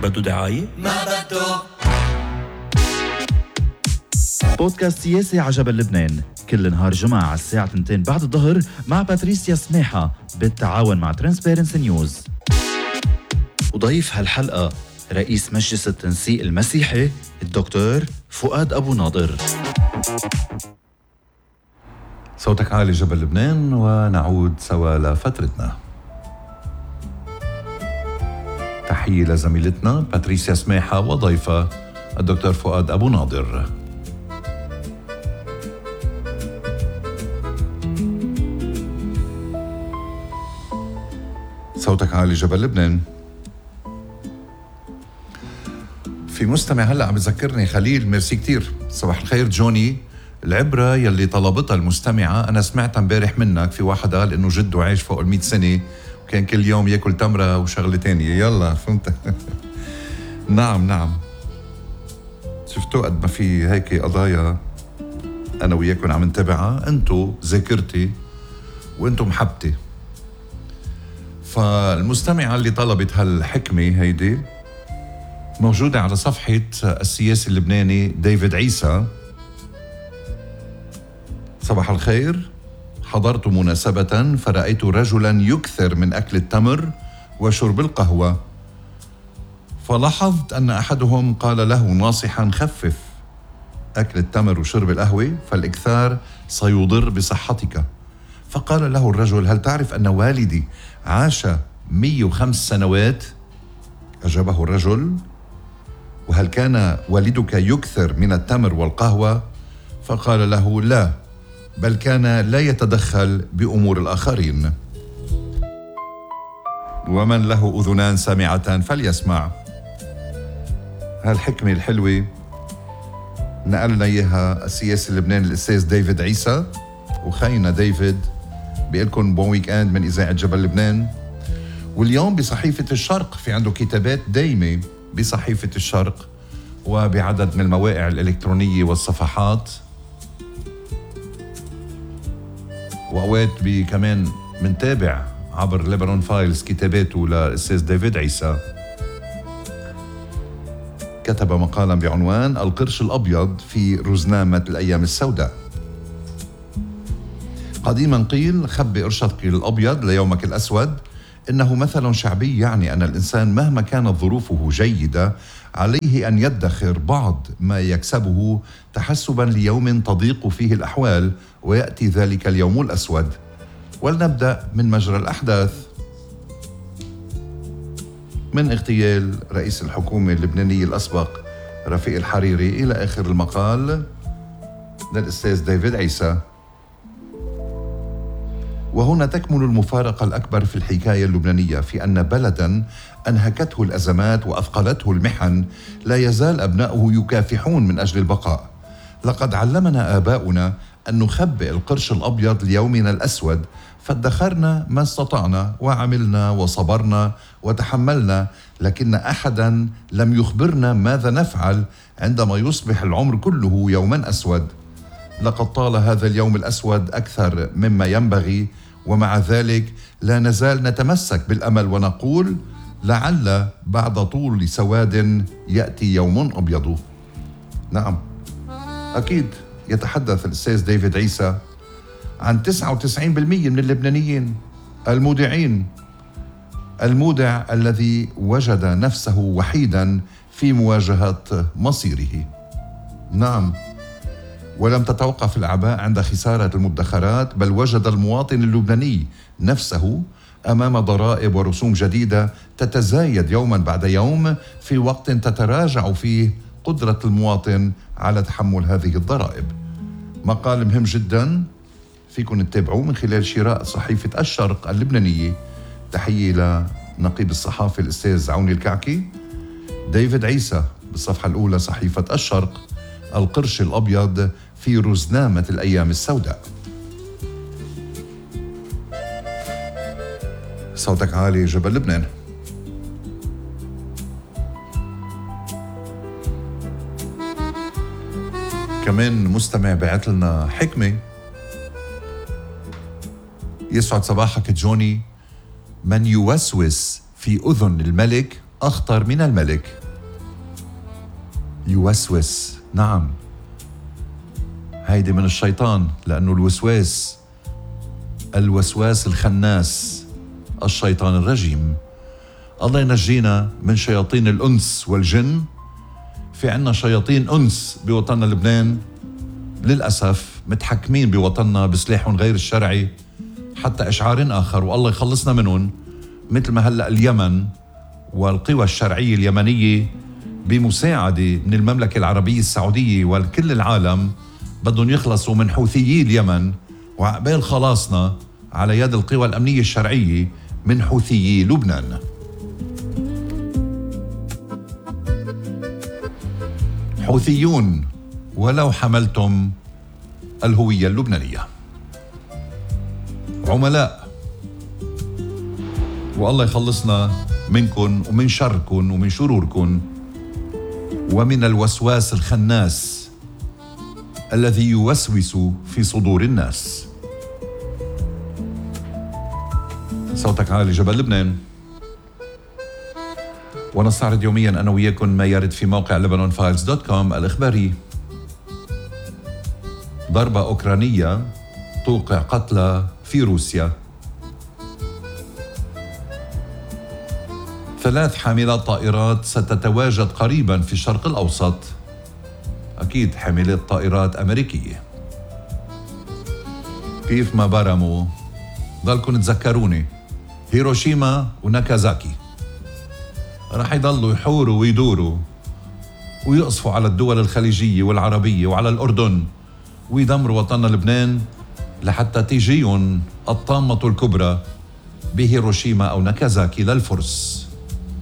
بده دعاية؟ ما بده. بودكاست سياسي عجبل لبنان كل نهار جمعة على الساعة 2 بعد الظهر مع باتريسيا سماحة بالتعاون مع ترانسبيرنسي نيوز. وضيف هالحلقة رئيس مجلس التنسيق المسيحي الدكتور فؤاد أبو ناظر. صوتك عالي جبل لبنان، ونعود سوا لفترتنا. تحية لزميلتنا باتريسيا سماحة وضيفة الدكتور فؤاد أبو ناظر. صوتك عالي جبل لبنان. في مستمع هلأ عم يذكرني خليل، ميرسي كتير. صباح الخير جوني. العبرة يلي طلبتها المستمعة أنا سمعتها امبارح منك. في واحد قال إنه جده عايش فوق 100 سنة وكان كل يوم يأكل تمرة وشغلة تانية. يلا فهمت. نعم شفتوا قد ما في هيك قضايا أنا وياكم عم نتابعها. أنتوا ذاكرتي وأنتوا محبتي. فالمستمعة اللي طلبت هالحكمة هيدي موجودة على صفحة السياسي اللبناني ديفيد عيسى. صباح الخير. حضرت مناسبة فرأيت رجلا يكثر من أكل التمر وشرب القهوة، فلاحظت أن أحدهم قال له ناصحا خفف أكل التمر وشرب القهوة فالإكثار سيضر بصحتك. فقال له الرجل هل تعرف أن والدي عاش 105 سنوات؟ أجابه الرجل وهل كان والدك يكثر من التمر والقهوة؟ فقال له لا، بل كان لا يتدخل بأمور الآخرين. ومن له أذنان سامعة فليسمع. هالحكمة الحلوة نقلنا إياها السياسي اللبناني الأستاذ ديفيد عيسى. وخينا ديفيد بيقلكن بون ويك اند من إذاعة جبل لبنان. واليوم بصحيفة الشرق في عنده كتابات دايمة بصحيفة الشرق وبعدد من المواقع الإلكترونية والصفحات، وأوقات كمان منتابع عبر ليبرون فايلز كتاباته للأستاذ ديفيد عيسى. كتب مقالا بعنوان القرش الأبيض في رزنامة الأيام السوداء. قديما قيل خبي قرشك الأبيض ليومك الأسود. إنه مثل شعبي يعني أن الإنسان مهما كانت ظروفه جيدة عليه أن يدخر بعض ما يكسبه تحسبا ليوم تضيق فيه الأحوال ويأتي ذلك اليوم الأسود. ولنبدأ من مجرى الأحداث. من اغتيال رئيس الحكومة اللبنانية الأسبق رفيق الحريري إلى آخر المقال للأستاذ ديفيد عيسى. وهنا تكمن المفارقة الأكبر في الحكاية اللبنانية، في أن بلداً أنهكته الأزمات وأثقلته المحن لا يزال أبناؤه يكافحون من أجل البقاء. لقد علمنا آباؤنا أن نخبئ القرش الأبيض ليومنا الأسود، فادخرنا ما استطعنا وعملنا وصبرنا وتحملنا، لكن أحداً لم يخبرنا ماذا نفعل عندما يصبح العمر كله يوماً أسود. لقد طال هذا اليوم الأسود أكثر مما ينبغي، ومع ذلك لا نزال نتمسك بالأمل ونقول لعل بعد طول سواد يأتي يوم أبيض. نعم أكيد يتحدث الأستاذ ديفيد عيسى عن 99% من اللبنانيين المودعين. المودع الذي وجد نفسه وحيدا في مواجهة مصيره. نعم، ولم تتوقف الأعباء عند خسارة المدخرات، بل وجد المواطن اللبناني نفسه أمام ضرائب ورسوم جديدة تتزايد يوما بعد يوم، في وقت تتراجع فيه قدرة المواطن على تحمل هذه الضرائب. مقال مهم جدا فيكم تتابعوه من خلال شراء صحيفة الشرق اللبنانية. تحية لنقيب الصحافة الأستاذ عوني الكعكي. ديفيد عيسى بالصفحة الأولى صحيفة الشرق، القرش الأبيض في رزنامة الأيام السوداء. صوتك عالي جبل لبنان. كمان مستمع بعت لنا حكمة. يسعد صباحك جوني. من يوسوس في أذن الملك أخطر من الملك. يوسوس، نعم، هيدي من الشيطان، لأنه الوسواس الخناس، الشيطان الرجيم. الله ينجينا من شياطين الأنس والجن. في عنا شياطين أنس بوطننا لبنان للأسف متحكمين بوطننا بسلاحهم غير الشرعي حتى إشعار آخر، والله يخلصنا منهم. مثل ما هلأ اليمن والقوى الشرعية اليمنية بمساعدة من المملكة العربية السعودية والكل العالم بدهم يخلصوا من حوثيي اليمن، وعقبال خلاصنا على يد القوى الأمنية الشرعية من حوثيي لبنان. حوثيون ولو حملتم الهوية اللبنانية، عملاء، والله يخلصنا منكم ومن شركم ومن شروركم ومن الوسواس الخناس الذي يوسوس في صدور الناس. صوتك عالي جبل لبنان، ونستعرض يوميا أنا وياكم ما يرد في موقع lebanonfiles.com الإخباري. ضربة أوكرانية توقع قتلى في روسيا. 3 حاملات طائرات ستتواجد قريبا في الشرق الأوسط، أكيد حاملات طائرات أمريكية. كيف ما برموا، ضلكم تذكروني، هيروشيما وناكازاكي رح يضلوا يحوروا ويدوروا ويقصفوا على الدول الخليجية والعربية وعلى الأردن ويدمروا وطننا لبنان لحتى تيجيهم الطامة الكبرى بهيروشيما أو ناكازاكي للفرس.